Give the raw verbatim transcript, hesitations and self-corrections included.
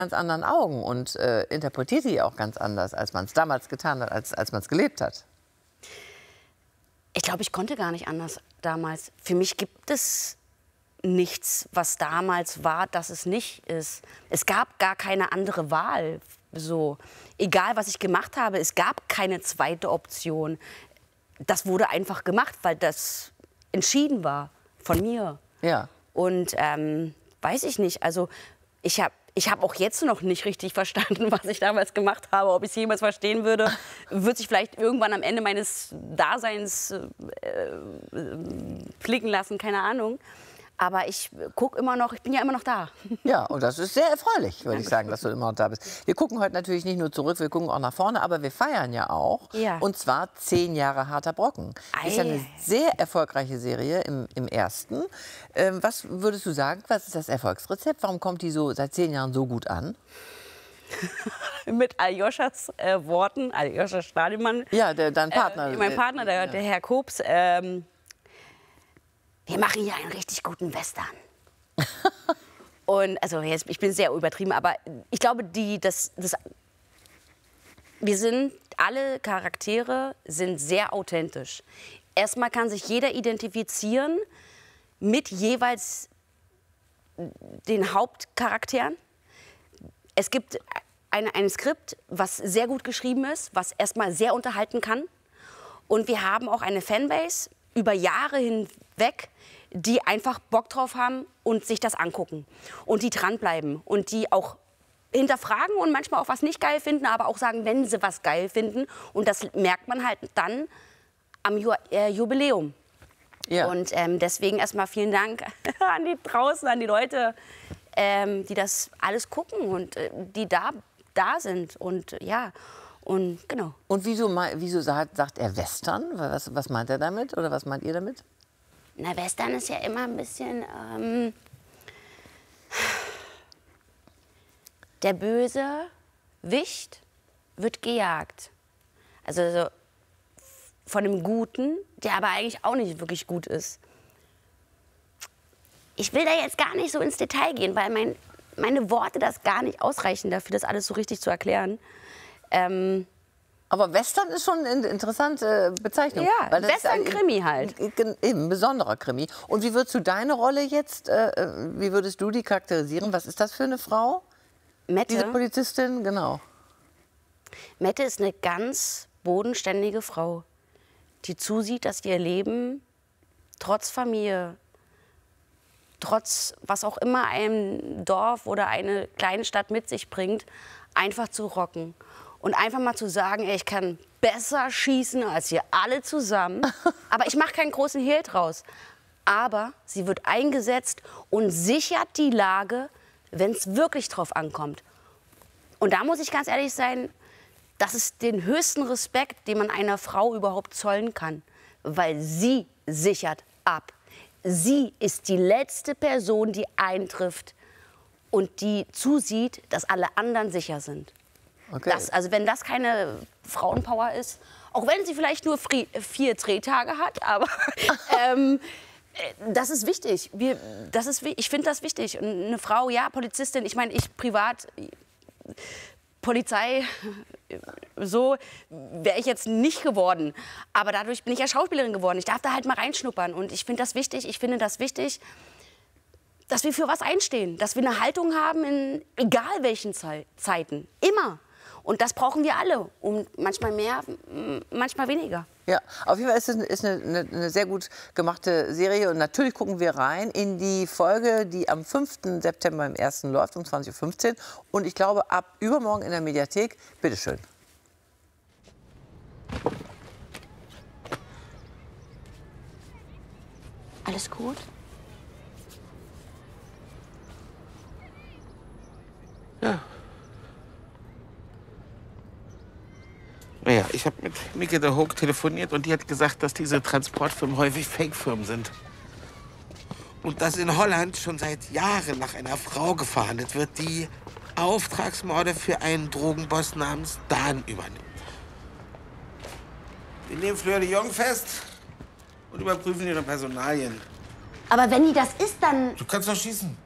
ganz anderen Augen und äh, interpretiert die auch ganz anders, als man es damals getan hat, als, als man es gelebt hat. Ich glaube, ich konnte gar nicht anders damals. Für mich gibt es nichts, was damals war, dass es nicht ist. Es gab gar keine andere Wahl. So, egal, was ich gemacht habe, es gab keine zweite Option. Das wurde einfach gemacht, weil das entschieden war von mir. Ja. Und ähm, weiß ich nicht, also ich habe ich hab auch jetzt noch nicht richtig verstanden, was ich damals gemacht habe. Ob ich es jemals verstehen würde, wird sich vielleicht irgendwann am Ende meines Daseins äh, äh, blicken lassen, keine Ahnung. Aber ich gucke immer noch, ich bin ja immer noch da. Ja, und das ist sehr erfreulich, würde ich sagen, dass du immer noch da bist. Wir gucken heute natürlich nicht nur zurück, wir gucken auch nach vorne, aber wir feiern ja auch. Ja. Und zwar zehn Jahre harter Brocken. Das ist ja eine sehr erfolgreiche Serie im, im ersten. Ähm, was würdest du sagen, was ist das Erfolgsrezept? Warum kommt die so seit zehn Jahren so gut an? Mit Aljoschas äh, Worten, Aljoscha Stadelmann. Ja, der, dein Partner. Äh, mein Partner, der, der Herr Koops. Ähm, wir machen hier einen richtig guten Western. Und also jetzt, ich bin sehr übertrieben, aber ich glaube, die, das, das, wir sind, alle Charaktere sind sehr authentisch. Erstmal kann sich jeder identifizieren mit jeweils den Hauptcharakteren. Es gibt ein, ein Skript, was sehr gut geschrieben ist, was erstmal sehr unterhalten kann. Und wir haben auch eine Fanbase über Jahre hinweg, die einfach Bock drauf haben und sich das angucken. Und die dranbleiben und die auch hinterfragen und manchmal auch was nicht geil finden, aber auch sagen, wenn sie was geil finden. Und das merkt man halt dann am Ju äh, Jubiläum. Ja. Und ähm, deswegen erstmal vielen Dank an die draußen, an die Leute, ähm, die das alles gucken und äh, die da, da sind. Und ja, und genau. Und wieso, wieso sagt, sagt er Western? Was, was meint er damit oder was meint ihr damit? Na, Western ist ja immer ein bisschen... Ähm, der böse Wicht wird gejagt. Also so von dem Guten, der aber eigentlich auch nicht wirklich gut ist. Ich will da jetzt gar nicht so ins Detail gehen, weil mein, meine Worte das gar nicht ausreichen dafür, das alles so richtig zu erklären. Ähm, Aber Western ist schon eine interessante Bezeichnung. Ja, Western-Krimi halt. Eben ein besonderer Krimi. Und wie würdest du deine Rolle jetzt, äh, wie würdest du die charakterisieren? Was ist das für eine Frau? Mette. Diese Polizistin, genau. Mette ist eine ganz bodenständige Frau, die zusieht, dass ihr Leben trotz Familie, trotz was auch immer ein Dorf oder eine kleine Stadt mit sich bringt, einfach zu rocken. Und einfach mal zu sagen, ey, ich kann besser schießen als ihr alle zusammen. Aber ich mache keinen großen Hehl draus. Aber sie wird eingesetzt und sichert die Lage, wenn es wirklich drauf ankommt. Und da muss ich ganz ehrlich sein, das ist den höchsten Respekt, den man einer Frau überhaupt zollen kann. Weil sie sichert ab. Sie ist die letzte Person, die eintrifft und die zusieht, dass alle anderen sicher sind. Okay. Das, also wenn das keine Frauenpower ist, auch wenn sie vielleicht nur vier Drehtage hat, aber ähm, das ist wichtig. Wir, das ist, ich finde das wichtig. Und eine Frau, ja, Polizistin, ich meine, ich privat, Polizei, so wäre ich jetzt nicht geworden. Aber dadurch bin ich ja Schauspielerin geworden. Ich darf da halt mal reinschnuppern. Und ich finde das wichtig, ich finde das wichtig, dass wir für was einstehen. Dass wir eine Haltung haben in egal welchen Ze Zeiten. Immer. Und das brauchen wir alle. Und manchmal mehr, manchmal weniger. Ja, auf jeden Fall ist es ist eine, eine, eine sehr gut gemachte Serie. Und natürlich gucken wir rein in die Folge, die am fünften September im ersten läuft, um zwanzig Uhr fünfzehn. Und ich glaube, ab übermorgen in der Mediathek. Bitte schön. Alles gut? Ja. Naja, ich habe mit Mieke de Hoog telefoniert und die hat gesagt, dass diese Transportfirmen häufig Fake-Firmen sind. Und dass in Holland schon seit Jahren nach einer Frau gefahndet wird, die Auftragsmorde für einen Drogenboss namens Dan übernimmt. Wir nehmen Fleur de Jong fest und überprüfen ihre Personalien. Aber wenn die das ist, dann... Du kannst doch schießen.